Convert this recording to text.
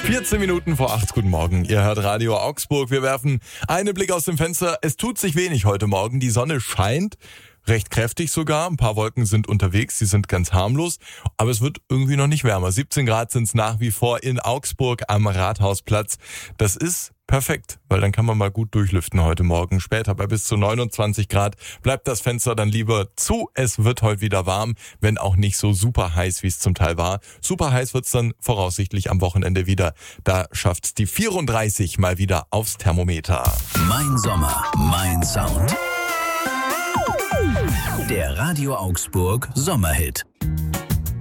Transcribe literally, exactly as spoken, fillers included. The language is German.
vierzehn Minuten vor acht, guten Morgen. Ihr hört Radio Augsburg. Wir werfen einen Blick aus dem Fenster. Es tut sich wenig heute Morgen. Die Sonne scheint, recht kräftig sogar. Ein paar Wolken sind unterwegs, die sind ganz harmlos. Aber es wird irgendwie noch nicht wärmer. siebzehn Grad sind es nach wie vor in Augsburg am Rathausplatz. Das ist perfekt, weil dann kann man mal gut durchlüften heute Morgen. Später bei bis zu neunundzwanzig Grad bleibt das Fenster dann lieber zu. Es wird heute wieder warm, wenn auch nicht so super heiß, wie es zum Teil war. Super heiß wird's dann voraussichtlich am Wochenende wieder. Da schafft's die vierunddreißig mal wieder aufs Thermometer. Mein Sommer, mein Sound. Der Radio Augsburg Sommerhit.